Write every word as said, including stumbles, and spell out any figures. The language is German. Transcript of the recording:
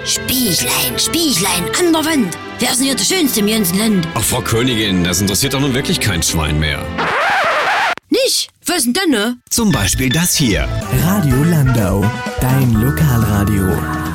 Spiechlein, Spiechlein, an der Wand. Wer ist denn hier der Schönste im ganzen Land? Ach, Frau Königin, das interessiert doch nun wirklich kein Schwein mehr. Nicht? Was denn dann, ne? Zum Beispiel das hier. Radio Landau, dein Lokalradio.